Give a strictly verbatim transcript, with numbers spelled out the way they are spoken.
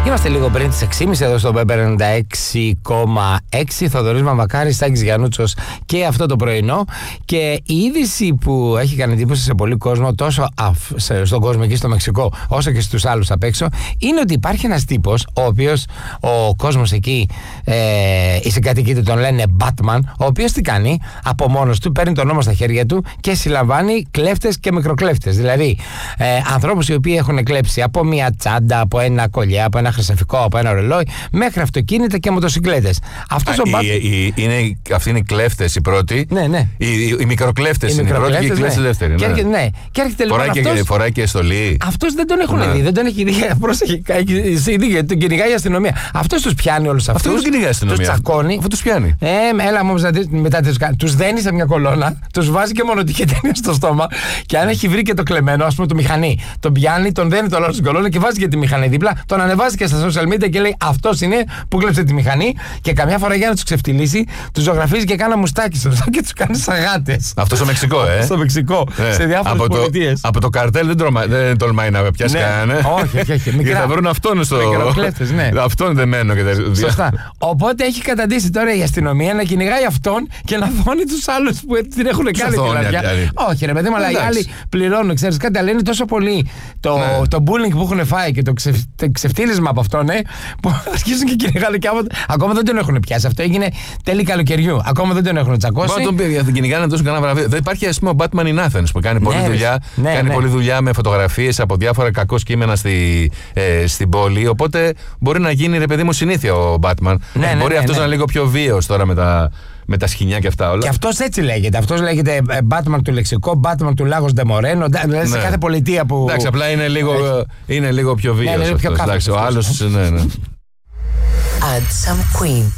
Είμαστε λίγο πριν τις έξι και μισή εδώ στο Web ενενήντα έξι κόμμα έξι. Θοδωρής Μαμβακάρης, Στάκης Γιαννούτσος και αυτό το πρωινό. Και η είδηση που έχει κάνει εντύπωση σε πολύ κόσμο, τόσο αφ, σε, στον κόσμο εκεί στο Μεξικό, όσο και στους άλλους απ' έξω, είναι ότι υπάρχει ένας τύπος, ο οποίος ο κόσμος εκεί, ε, οι συγκατοικοί του τον λένε Batman, ο οποίος τι κάνει, από μόνος του παίρνει τον νόμο στα χέρια του και συλλαμβάνει κλέφτες και μικροκλέφτες. Δηλαδή, ε, ανθρώπους οι οποίοι έχουν κλέψει από μια τσάντα, από ένα κολλιά, από ένα χρυσαφικό, από ένα ρολόι, μέχρι αυτοκίνητα και μοτοσυκλέτες. Αυτός ο Batman. Είναι, αυτοί είναι οι κλέφτες οι πρώτοι. Ναι, ναι. Οι, οι, οι μικροκλέφτες είναι οι πρώτοι και οι κλέφτες ναι. δεύτεροι. Και ναι. έρχεται, ναι. Και έρχεται λοιπόν. Φοράει, αυτός, και, φοράει και στολή. Αυτός δεν τον έχουν ναι. δει, δεν τον έχει δει. Πρόσεχε, γιατί τον κυνηγάει η αστυνομία. Αυτός τους πιάνει όλους αυτούς. Αυτό τους κυνηγάει η αστυνομία. Τους τσακώνει. Αυτό τους πιάνει. Ε, έλα όμως μετά τους δένει σε μια κολόνα, τους βάζει και μονοτική ταινία στο στόμα. Και αν έχει βρει και το κλεμμένο, ας πούμε το μηχανή, τον πιάνει, τον δένει το λόγο στην κολόνα και βάζει και τη μηχανή δίπλα, τον ανεβάζει και στα social media και λέει αυτός είναι που κλέψε τη μηχανή. Και καμιά φορά για να τους ξεφτυλίσει, τους ζωγραφίζει και κάνα μουστάκι στο και τους κάνει σαγάτες. Αυτό στο Μεξικό, ε. Στο Μεξικό, ε. σε διάφορες πολιτείες. Από το καρτέλ δεν, τρομα, δεν τολμάει να πιάσει ναι. κανένα. Όχι, όχι, όχι. Και θα βρουν αυτόν στο. Ναι. Αυτόν δεμένο και τα. Σωστά. Οπότε έχει καταντήσει τώρα η αστυνομία να κυνηγάει αυτόν και να δώνει τους άλλους που την έχουν κάνει τη λαβιά. Όχι, ρε παιδί μου, αλλά οι άλλοι πληρώνουν, ξέρεις κάτι, αλλά είναι τόσο πολύ το, ναι. το bullying που έχουν φάει και το, ξεφ, το ξεφτύλισμα από αυτό, ναι, που αρχίζουν και κυνηγάνε και άμα, ακόμα δεν τον έχουν πιάσει. Αυτό έγινε τέλη καλοκαιριού. Ακόμα δεν τον έχουν τσακώσει. Μα τον τον κυνηγάνε τόσο κανένα βραβείο. Δεν υπάρχει, ας πούμε, ο Batman in Athens που κάνει πολλή ναι, δουλειά. Ναι, κάνει ναι. πολλή δουλειά με φωτογραφίες από διάφορα κακό κείμενα στη, ε, στην πόλη. Οπότε μπορεί να γίνει, ρε παιδί μου, συνήθεια ο Batman. Ναι, ε, μπορεί ναι, αυτός ναι. να είναι λίγο πιο βίαιος τώρα με τα. Με τα σκοινιά και αυτά όλα. Και αυτός έτσι λέγεται. Αυτός λέγεται Batman του Λεξικό, Batman του Λάγος Ντεμορένο. Δηλαδή ναι. σε κάθε πολιτεία που. Εντάξει, απλά είναι λίγο, είναι λίγο πιο βίαιος. Ναι, είναι λίγο πιο αυτός. Εντάξει, ο άλλος. Ναι, ναι. Add some Queen.